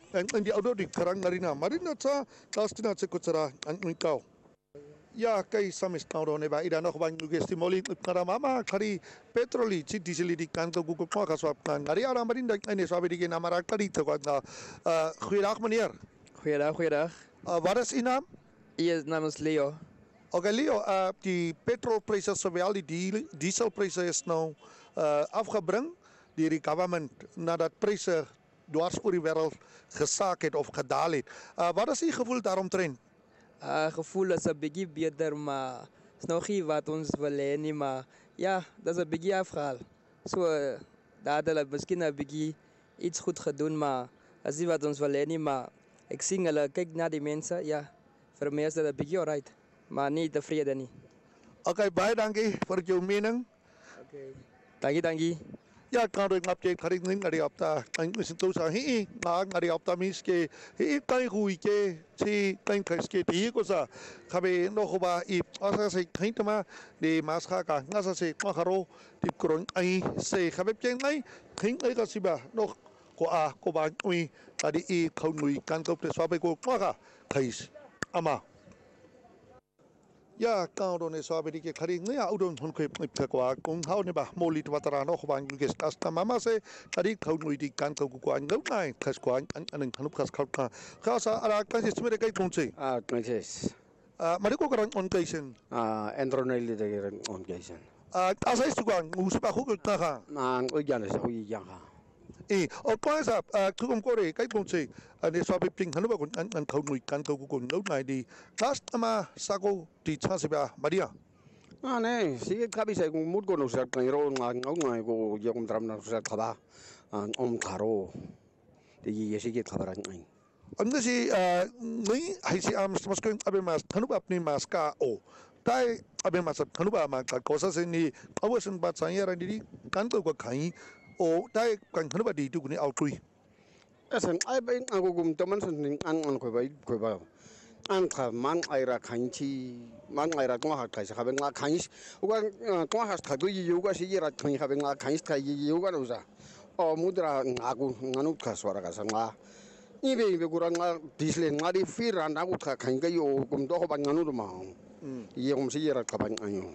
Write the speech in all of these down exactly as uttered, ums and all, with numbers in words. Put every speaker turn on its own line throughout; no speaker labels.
ang di auto di karang narina marina cha tastina che kuchara ang kau ya kai samis tawro ne ba ida no bang gesti moli kara mama khari petroli chi diesel di kan ko ko ka swap kan ngari ara marin da ne swabe di na mara kari to ka goeiedag meneer
Goeiedag, goeiedag.
wat is uw naam?
Hier namens Leo.
Oké Leo, uh, die petrolpryse sowel die die dieselpryse is nou uh, afgebring deur die government nadat pryse dwars oor die wêreld gesaak het of gedaal het. Uh, wat is u gevoel daaromtrent?
Uh, gevoel is een beetje beter, maar is nog niet wat ons willen nie, maar ja, dat is een beetje afgehaald. So, uh, daar hadden we misschien een beetje iets goed gedaan, maar dat is niet wat ons willen nie, maar ik zie hulle, kijk naar die mensen, ja, voor mij is dat een beetje alright, maar niet tevreden nie.
Oké, okay, baie dankie vir jou mening.
Okay. Dankie, dankie.
Ja, kan ik update kari ning ngari apta kan isin to sa hi na ngari apta mis ke hi kai hui ke chi kan khas ke ti ko sa khabe no khoba I asa se khain tama de mas kha ka ngasa se ma kharo ti kron ai se khabe chen ai khin ai ka siba no ko a ko ba ui ta di I khau nui kan ko te swa be ko ma ka khais ama ya kauro ne swabedi ke khari ngai audon hon khoi phekwa kong hau ne ba molit watara no khobang ge asta mama se khari khau nui di kan ko ko an ngau ngai khas ko an an khanup khas khau kha khasa ara ka sis mere kai tongche
Ah, Princess.
a mari ko karang on kaisen
Ah, Andronelli de Geran on Gaisen.
a asai su kan ngu su ba khu ka kha
Mang Uyan is Uy Yang.
e o ko sa ku kom ko re kai tongche ne swabe ping hanu ba kon an an khau nui kan ko ko ngau ngai di last ama sako di chasiba maria
Ah, ne, sige kabi sa kung mood ko no sa kaniro nga ngau ngai ko yung drum na sa kaba. Ang om karo. Di sige kabaran ngai.
अंदर से नहीं ऐसी आम समझ अबे मास धनुबा अपनी मास का ओ ताई अबे मास धनुबा मास का कोसा से नहीं अवश्य बात साइंस रंडी कान तो को खाई ओ ताई कान धनुबा दी तो कुने आउटुई
Asan ay ba ang gum taman sa ning an an ko ba ko ba. Ang ka man ay ra kanchi man ay ra ko ha kai sa ka nga kanchi. Uga ko ha ka do yi uga si ra kan ha nga kanchi ka yi uga no sa. O mudra ngaku nganu ka swara ka sa nga. Ibe ibe kurang nga disle nga di fir anda ku ka kan ga yo gum do ba nganu do ma. Ye gum si ra ka ba ayo.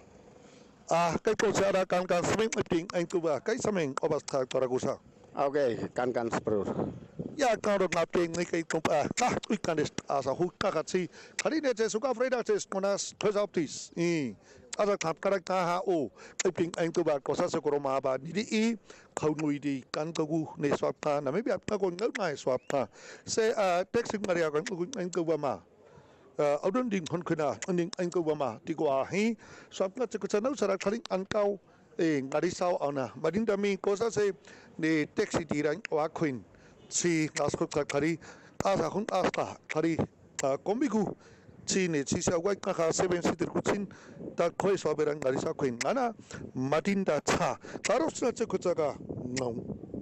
ah kai ko sa ra kan kan swing meeting ang tuba kai sameng obas tha toragusa
Okay, kan kan spro.
ya kan ro na ping ni kai ko pa ka ui kan des asa hu ka ka si khari ne che suka freida che konas thosaptis i ada khap karak ta ha o kai ping ang tuba ko sa se ko ma ba ni di I khau nui di kan ko gu ne swap ta na me bia ta ko ngau ngai swap ta se a taxi maria kan ko ang tuba ma au don ding khon khina ning ang tuba ma ti ko a hi swap na che ko cha nau sara khari an kau e ngari sao ana madin da mi ko sa se ne taxi ti rang wa khuin si las ko khari asa khun asta khari kombigu chi ne chi sa wai ka kha seven seater ku chin ta khoi so berang gari sa khuin ana matin da cha taro sa che ko cha ga ngau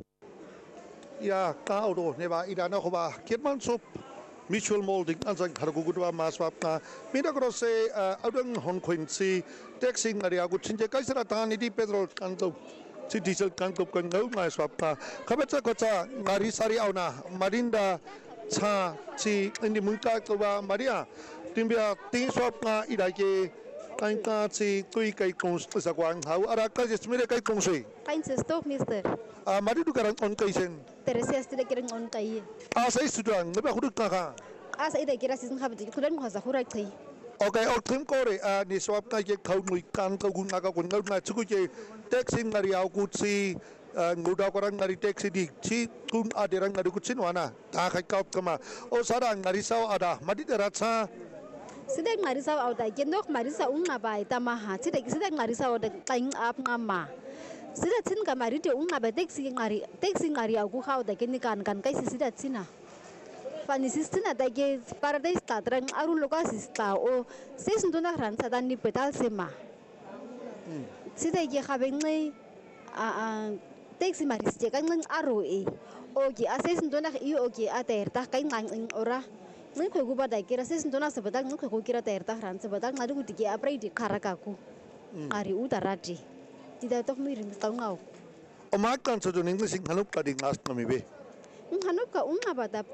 ya ka ro ne ba ida na ko ba kitman sop mutual molding an sang har gu gu ba mas wap na mi da ko se adang hon khuin si taxi ngari agu chin je kai sara ta ni di petrol kan to si diesel kan ko kan ngau ngai swap ta khabe cha ko cha ngari sari auna marinda cha si indi muka ko ba maria timbia tin swap nga idai ke kan ka si tui kai kong sa kwang hau ara ka je smire kai kong se
Kain sa stove, mister.
a mari du karang on kai sen
Teresias tidak kira on kai.
a sai sudang ngaba hudu ka ka
Asa ida kira season habit. Kudan ko sa hurai kai.
okay o tim ko re a ni swap ka ke khau nui kan ko gun nga kun ngau nga chu ke taxi ngari au ku si nguda korang ngari taxi di chi kun aderang ngari ku chin wana ta khai kap kama o sarang ngari sao ada madi tera cha
Sidak marisa au da genok marisa unga bai tamaha. Sidak sidak marisa au da kain ap ngama. Sidak tin ka marite unga ba taxi ngari taxi ngari au ku khau da kini kan kan kai sidak sina. Fani sistina da ge paradise ta drang aru loka sista o ses ndona ran sa dan ni petal sema. Sidak ge khabeng ngai a a taxi maris je kan ngang aru e. Oke ases ndona i oke ater ta kain ngang ora. Ngai ko guba da kira ses ndona sabata ngai ko kira ter ta ran sabata ngadu gutike aprai di karakaku. Ari utarati. Tidak tok mirin tau ngau.
o ma kan so jo ning sing hanup ka ding last na mi be
Nghanop ka unga bata